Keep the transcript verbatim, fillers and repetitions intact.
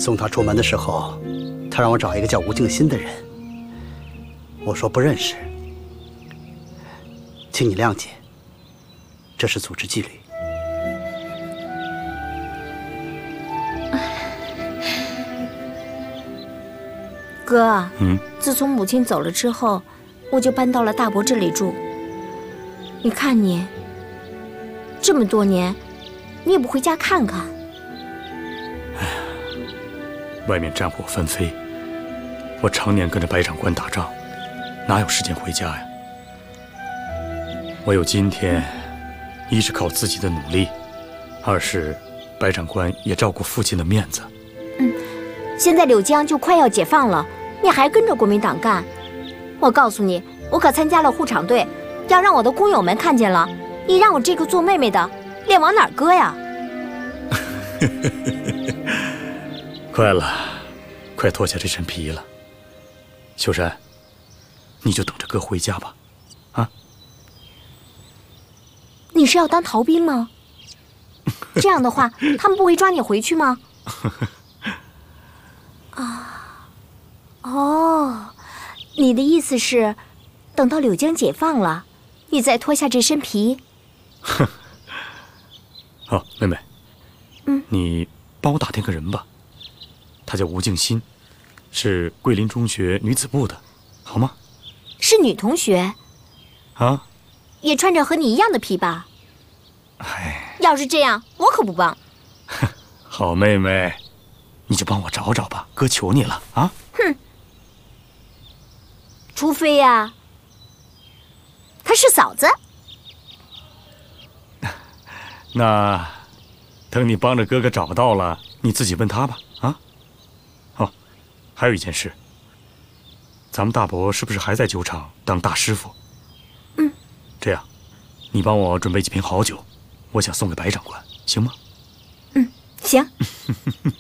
送他出门的时候，他让我找一个叫吴静心的人。我说不认识，请你谅解，这是组织纪律。 哥， 嗯， 自从母亲走了之后，我就搬到了大伯这里住。你看你，这么多年，你也不回家看看。 哎呀，外面战火纷飞，我常年跟着白长官打仗，哪有时间回家呀？我有今天，一是靠自己的努力，二是白长官也照顾父亲的面子。 嗯，现在柳江就快要解放了，你还跟着国民党干？我告诉你，我可参加了护场队，要让我的工友们看见了，你让我这个做妹妹的脸往哪儿搁呀？ 快了，快脱下这身皮了。秀山，你就等着哥回家吧。啊？ 你是要当逃兵吗？这样的话，他们不会抓你回去吗？啊，哦，你的意思是，等到柳江解放了，你再脱下这身皮？ 哼。好，妹妹， 嗯， 你帮我打听个人吧，她叫吴静心，是桂林中学女子部的，好吗？ 是女同学。 啊？ 也穿着和你一样的皮吧？ 哎， 要是这样，我可不帮。 好妹妹，你就帮我找找吧，哥求你了啊！ 哼，除非呀，她是嫂子。 那等你帮着哥哥找到了，你自己问他吧。啊，哦，还有一件事，咱们大伯是不是还在酒厂当大师傅？ 嗯， 这样，你帮我准备几瓶好酒，我想送给白长官，行吗？ 嗯，行。